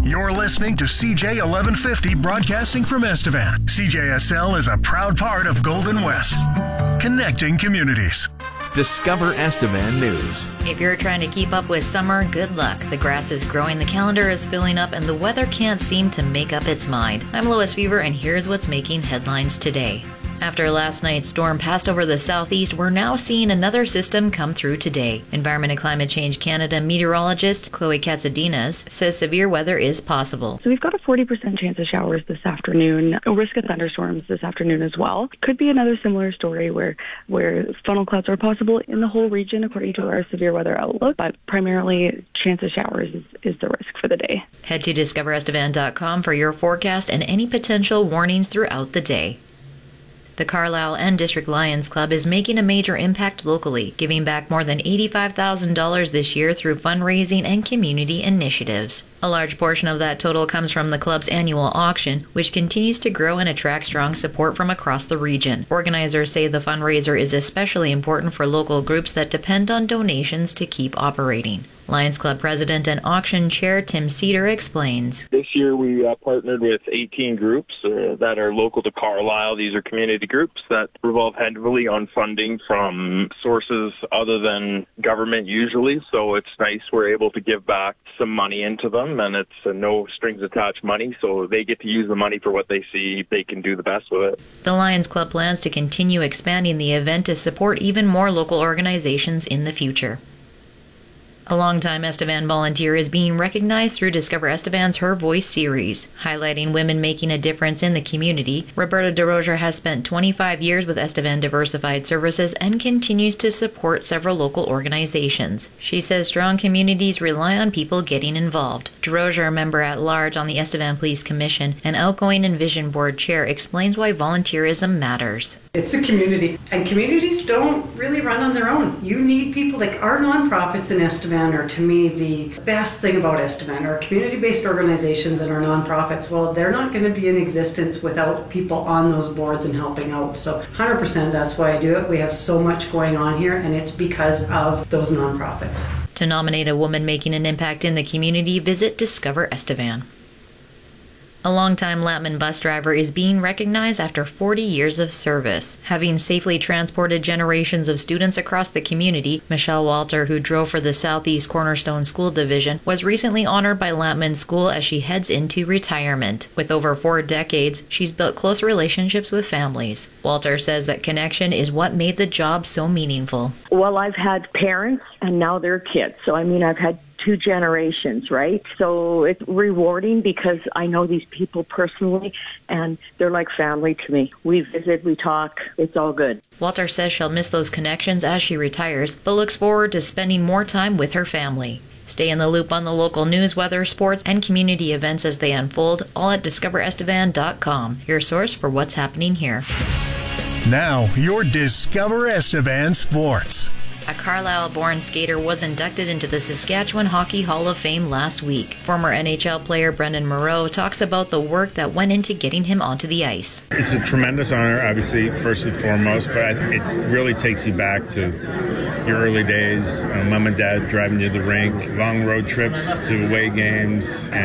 You're listening to CJ 1150 broadcasting from Estevan. CJSL is a proud part of Golden West, connecting communities. Discover Estevan News. If you're trying to keep up with summer, good luck. The grass is growing, the calendar is filling up, and the weather can't seem to make up its mind. I'm Lois Fever, and here's what's making headlines today. After last night's storm passed over the southeast, we're now seeing another system come through today. Environment and Climate Change Canada meteorologist Chloe Katsidinas says severe weather is possible. So we've got a 40% chance of showers this afternoon, a risk of thunderstorms this afternoon as well. Could be another similar story where funnel clouds are possible in the whole region according to our severe weather outlook, but primarily chance of showers is the risk for the day. Head to discoverestevan.com for your forecast and any potential warnings throughout the day. The Carlisle and District Lions Club is making a major impact locally, giving back more than $85,000 this year through fundraising and community initiatives. A large portion of that total comes from the club's annual auction, which continues to grow and attract strong support from across the region. Organizers say the fundraiser is especially important for local groups that depend on donations to keep operating. Lions Club President and Auction Chair Tim Cedar explains. This year we partnered with 18 groups that are local to Carlisle. These are community groups that revolve heavily on funding from sources other than government usually. So it's nice we're able to give back some money into them, and it's no strings attached money, so they get to use the money for what they see they can do the best with it. The Lions Club plans to continue expanding the event to support even more local organizations in the future. A longtime Estevan volunteer is being recognized through Discover Estevan's Her Voice series, highlighting women making a difference in the community. Roberta DeRozier has spent 25 years with Estevan Diversified Services and continues to support several local organizations. She says strong communities rely on people getting involved. DeRozier, a member at large on the Estevan Police Commission and outgoing Envision Board chair, explains why volunteerism matters. It's a community, and communities don't really run on their own. You need people like our nonprofits in Estevan are, to me, the best thing about Estevan. Our community-based organizations and our nonprofits, well, they're not going to be in existence without people on those boards and helping out. So 100% that's why I do it. We have so much going on here, and it's because of those nonprofits. To nominate a woman making an impact in the community, visit Discover Estevan. A longtime Latman bus driver is being recognized after 40 years of service. Having safely transported generations of students across the community, Michelle Walter, who drove for the Southeast Cornerstone School Division, was recently honored by Latman School as she heads into retirement. With over 4 decades, she's built close relationships with families. Walter says that connection is what made the job so meaningful. Well, I've had parents and now they're kids. So, I've had 2 generations, right? So it's rewarding because I know these people personally and they're like family to me. We visit, we talk, it's all good. Walter says she'll miss those connections as she retires, but looks forward to spending more time with her family. Stay in the loop on the local news, weather, sports, and community events as they unfold, all at discoverestevan.com, your source for what's happening here. Now, your Discover Estevan Sports. A Carlisle-born skater was inducted into the Saskatchewan Hockey Hall of Fame last week. Former NHL player Brendan Moreau talks about the work that went into getting him onto the ice. It's a tremendous honor, obviously, first and foremost, but it really takes you back to your early days. Mom and Dad driving you to the rink, long road trips to away games.